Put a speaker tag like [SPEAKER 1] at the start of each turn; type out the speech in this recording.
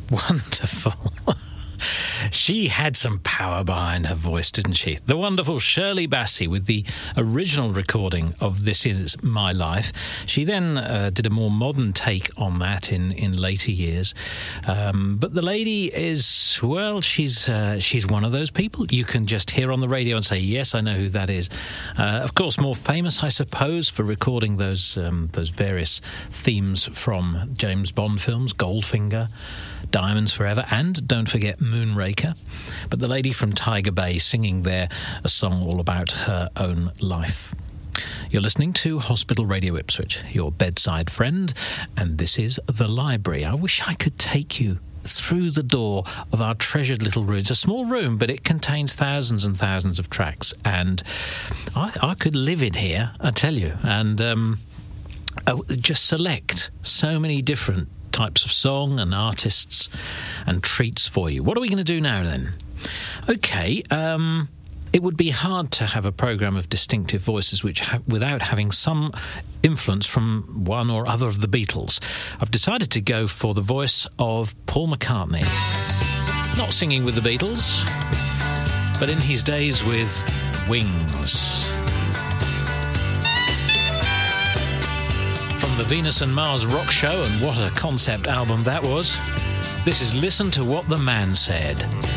[SPEAKER 1] Wonderful. She had some power behind her voice, didn't she? The wonderful Shirley Bassey with the original recording of This Is My Life. She then did a more modern take on that in later years. But the lady is, well, she's one of those people you can just hear on the radio and say, yes, I know who that is. Of course, more famous, I suppose, for recording those various themes from James Bond films, Goldfinger, Diamonds Forever, and don't forget Moonraker. But the lady from Tiger Bay singing there a song all about her own life. You're listening to Hospital Radio Ipswich, your bedside friend, and this is The Library. I wish I could take you through the door of our treasured little room. It's a small room, but it contains thousands and thousands of tracks, and I could live in here, I tell you, and just select so many different types of song and artists and treats for you. What are we going to do now then? Okay, it would be hard to have a programme of distinctive voices without having some influence from one or other of the Beatles. I've decided to go for the voice of Paul McCartney. Not singing with the Beatles, but in his days with Wings. The Venus and Mars rock show, and what a concept album that was. This is Listen to What the Man Said.